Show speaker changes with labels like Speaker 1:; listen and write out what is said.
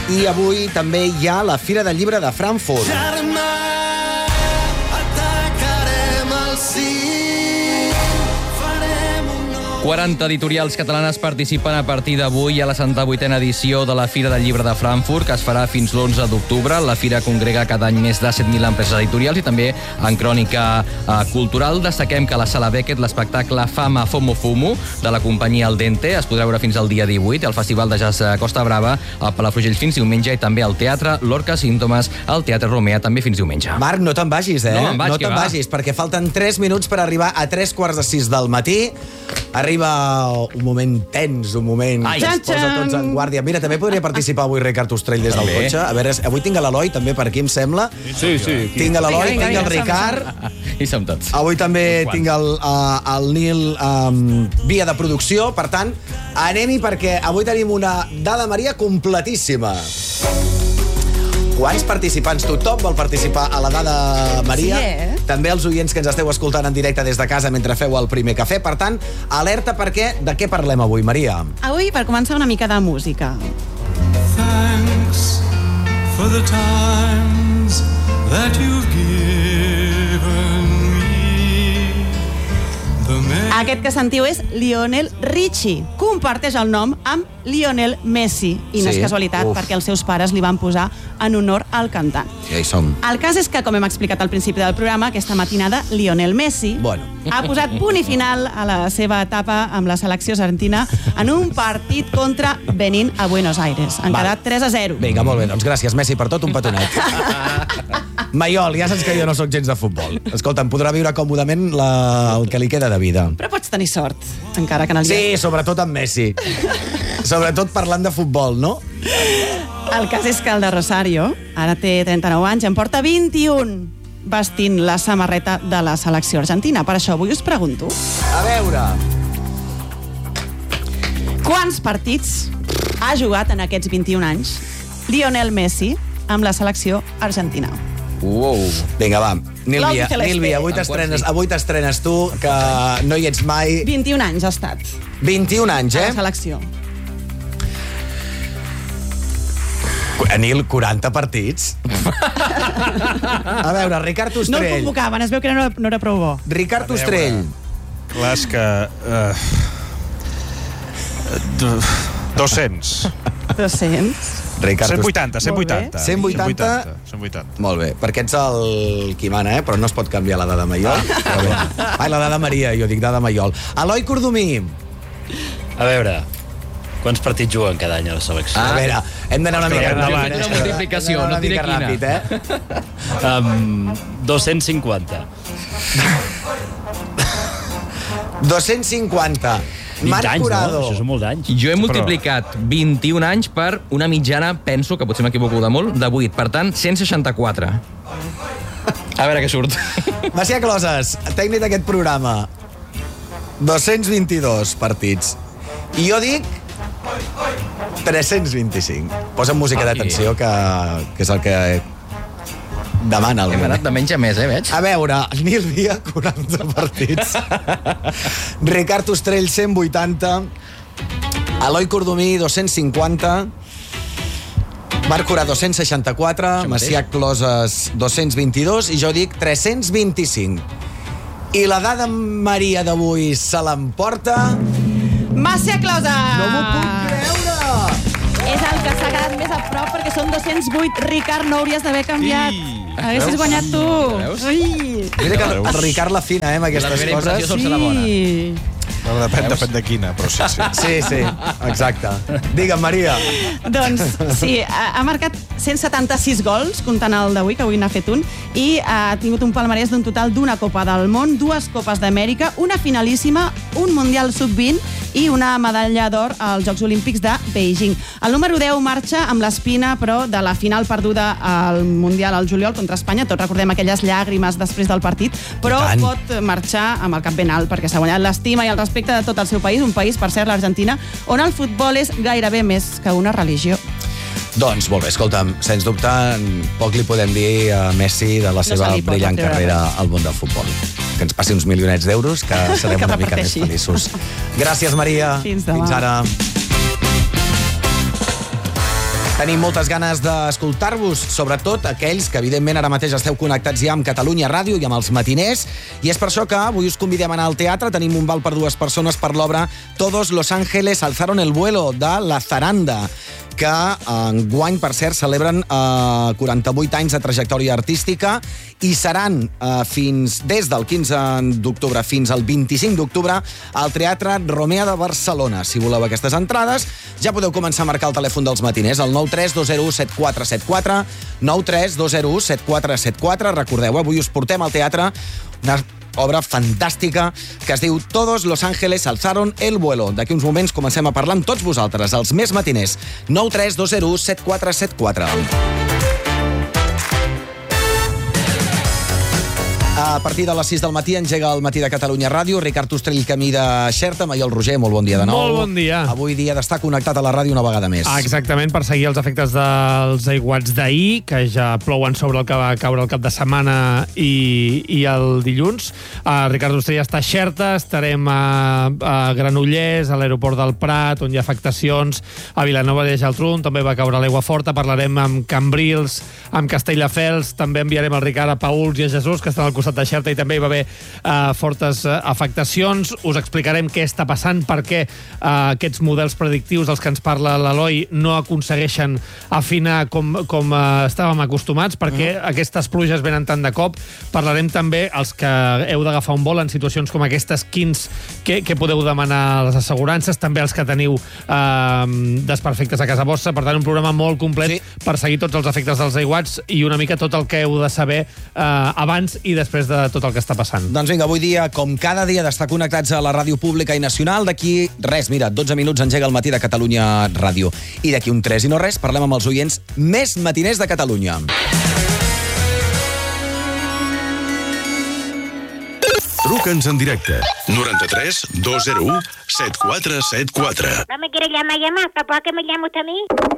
Speaker 1: I avui també hi ha la Fira del Llibre de Frankfurt.
Speaker 2: Germà, atacarem el cim, farem un nou...
Speaker 3: 40 editorials catalanes participen a partir d'avui a la 108a edició de la Fira del Llibre de Frankfurt, que es farà fins l'11 d'octubre. La Fira congrega cada any més de 7.000 empreses editorials i també en crònica cultural. Destaquem que a la Sala Beckett l'espectacle Fama Fomo Fumo de la companyia El Dente es podrà veure fins al dia 18. El Festival de Jazz Costa Brava al Palafrugell fins diumenge i també al Teatre Lorca Símptomes al Teatre Romea també fins diumenge.
Speaker 1: Marc, no te'n vagis,
Speaker 3: No me'n vaig,
Speaker 1: no te'n vagis, perquè falten 3 minuts per arribar a 3:45 del matí. Arriba un moment tens, un moment que ens posa tots en guàrdia. Mira, també podria participar avui Ricard Ostrell des del cotxe. A veure, avui tinc l'Eloi també per aquí, em sembla.
Speaker 4: Sí.
Speaker 1: Tinc l'Eloi, tinc el Ricard.
Speaker 3: I som tots.
Speaker 1: Avui també tinc el Nil via de producció. Per tant, anem-hi perquè avui tenim una Dada Maria completíssima. Quants participants? Tothom vol participar a la Dada Maria.
Speaker 5: Sí,
Speaker 1: També els oients que ens esteu escoltant en directe des de casa mentre feu el primer cafè. Per tant, alerta perquè de què parlem avui, Maria?
Speaker 5: Avui, per començar, una mica de música.
Speaker 2: Thanks for the times that you've given me.
Speaker 5: Aquest que sentiu és Lionel Richie. Comparteix el nom amb Lionel Messi. I no és casualitat, perquè els seus pares li van posar en honor al cantant.
Speaker 1: Ja hi som.
Speaker 5: El cas és que, com hem explicat al principi del programa, aquesta matinada Lionel Messi ha posat punt i final a la seva etapa amb la selecció argentina en un partit contra Benín a Buenos Aires. Han quedat 3-0.
Speaker 1: Vinga, molt bé. Doncs gràcies, Messi, per tot, un petonet. Maiol, ja saps que jo no sóc gens de futbol. Escolta, em podrà viure còmodament el que li queda de vida.
Speaker 5: Però pots tenir sort, encara que en el
Speaker 1: Sí, sobretot amb Messi. Sobretot parlant de futbol, no?
Speaker 5: El cas és que el de Rosario ara té 39 anys, en porta 21 vestint la samarreta de la selecció argentina. Per això avui us pregunto...
Speaker 1: A veure...
Speaker 5: Quants partits ha jugat en aquests 21 anys Lionel Messi amb la selecció argentina?
Speaker 3: Uou.
Speaker 1: Vinga, va.
Speaker 5: Claudi Celeste.
Speaker 1: Nílvia, avui t'estrenes tu, que no hi ets mai.
Speaker 5: 21 anys ha estat
Speaker 1: 21 anys,
Speaker 5: a la selecció.
Speaker 1: Nil, 40 partits. A veure, Ricard
Speaker 5: No el
Speaker 1: Ostrell.
Speaker 5: convocaven, es veu que no era prou bo.
Speaker 1: Ricard Ostrell.
Speaker 4: Clar, és que... 200.
Speaker 5: 200.
Speaker 1: Ricard
Speaker 4: 180, 180.
Speaker 1: 180.
Speaker 4: 180.
Speaker 1: Molt bé, perquè ets el qui mana, però no es pot canviar la dada Maiol. Ai, la dada Maria, jo dic dada Maiol. Eloi Cordomí.
Speaker 6: A veure, quants partits juguen cada any a la selecció?
Speaker 1: A veure, hem d'anar una mica
Speaker 4: ràpid.
Speaker 3: Una multiplicació, no diré quina.
Speaker 1: Ràpid,
Speaker 6: 250.
Speaker 1: 250.
Speaker 6: 20
Speaker 1: Marc
Speaker 6: anys,
Speaker 1: Curado.
Speaker 6: no? Això són molts anys.
Speaker 3: Jo he multiplicat 21 anys per una mitjana, penso, que potser m'equivoco de molt, de 8. Per tant, 164. A veure què surt.
Speaker 1: Macià Closes, tècnic d'aquest programa. 222 partits. I jo dic 325. Posa'm música d'atenció, que és el que demana el
Speaker 3: Hem
Speaker 1: moment.
Speaker 3: anat de menys a més, veig?
Speaker 1: A veure, Nílvia, 40 partits. Ricard Ostrell, 180. Eloi Cordomí, 250. Marc Curado, 164. Macià Closes, 222. I jo dic 325. I la dada Maria d'avui se l'emporta...
Speaker 5: Macià Closes!
Speaker 1: No m'ho puc creure!
Speaker 5: És el que s'ha quedat més a prop perquè són 208. Ricard, no hauries d'haver canviat. Haguessis guanyat tu. Ui.
Speaker 1: Mira que el Ricard la fina, amb aquestes
Speaker 3: La primera
Speaker 1: coses.
Speaker 3: impressió sol ser la bona.
Speaker 5: Sí.
Speaker 4: Depèn de quina, però sí.
Speaker 1: Sí, exacte. Digue'm, Maria.
Speaker 5: Doncs sí, ha marcat 176 gols, comptant el d'avui, que avui n'ha fet un, i ha tingut un palmarès d'un total d'una Copa del Món, 2 Copes d'Amèrica, una finalíssima, un Mundial Sub-20 i una medalla d'or als Jocs Olímpics de Beijing. El número 10 marxa amb l'espina, però, de la final perduda al Mundial al juliol contra Espanya. Tots recordem aquelles llàgrimes després del partit, però pot marxar amb el cap ben alt, perquè s'ha guanyat l'estima i el respecte de tot el seu país, un país, per cert, l'Argentina, on el futbol és gairebé més que una religió.
Speaker 1: Doncs molt bé, escolta'm, sens dubte, poc li podem dir a Messi de la seva
Speaker 5: se li pot
Speaker 1: brillant
Speaker 5: treure
Speaker 1: carrera al món del futbol. Que ens passi uns milionets d'euros, que serem
Speaker 5: Que
Speaker 1: una mica més
Speaker 5: reparteixi.
Speaker 1: feliços. Gràcies, Maria.
Speaker 5: Fins demà.
Speaker 1: Fins ara. Tenim moltes ganes d'escoltar-vos, sobretot aquells que, evidentment, ara mateix esteu connectats ja amb Catalunya Ràdio i amb els matiners, i és per això que avui us convidem a anar al teatre. Tenim un val per 2 persones per l'obra Todos los ángeles alzaron el vuelo, de La Zaranda, que enguany, per cert, celebren 48 anys de trajectòria artística i seran des del 15 d'octubre fins al 25 d'octubre al Teatre Romea de Barcelona. Si voleu aquestes entrades, ja podeu començar a marcar el telèfon dels matiners, el 932017474, 932017474. Recordeu, avui us portem al teatre una obra fantàstica que es diu Todos los ángeles alzaron el vuelo. D'aquí uns moments comencem a parlar amb tots vosaltres, els més matiners. 932017474. A partir de les 6 del matí engega el Matí de Catalunya Ràdio. Ricard Ostrell, camí de Xerta. Maiol Roger, molt bon dia de nou.
Speaker 7: Molt bon dia.
Speaker 1: Avui dia d'estar connectat a la ràdio una vegada més.
Speaker 7: Exactament, per seguir els efectes dels aiguats d'ahir, que ja plouen sobre el que va caure el cap de setmana i el dilluns. Ricard Ostrell està a Xerta, estarem a Granollers, a l'aeroport del Prat, on hi ha afectacions, a Vilanova de Geltrú, també va caure l'aigua forta. Parlarem amb Cambrils, amb Castelldefels, també enviarem el Ricard a Pauls i a Jesús, que estan al costat de Xerta, i també hi va haver fortes afectacions. Us explicarem què està passant, perquè aquests models predictius dels que ens parla l'Eloi no aconsegueixen afinar com estàvem acostumats, perquè aquestes pluges venen tant de cop. Parlarem també els que heu d'agafar un vol en situacions com aquestes, què podeu demanar a les assegurances, també els que teniu desperfectes a casa vostra. Per tant, un programa molt complet per seguir tots els efectes dels aiguats i una mica tot el que heu de saber abans i després de tot el que està passant.
Speaker 1: Doncs vinga, avui dia, com cada dia, d'estar connectats a la ràdio pública i nacional. D'aquí res, mira, 12 minuts engega el Matí de Catalunya Ràdio. I d'aquí un 3 i no res, parlem amb els oients més matiners de Catalunya.
Speaker 8: Truca'ns en directe. 93 201 7474.
Speaker 9: ¿No me quiere llamar? ¿Para qué me llama usted a mí?